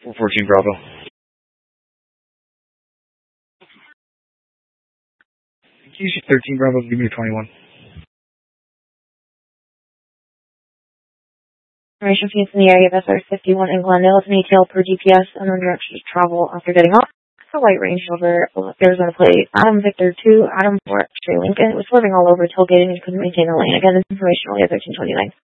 414 Bravo. Use your 13 Bravo, give me your 21. Information feeds in the area of SR-51 in Glendale is an ATL per GPS and on directions to travel after getting off. A white Range Rover Arizona plate, Adam Victor 2, Adam 4, X-Ray Lincoln. It was swerving all over, tailgating, and couldn't maintain the lane. Again, this information only at 1329.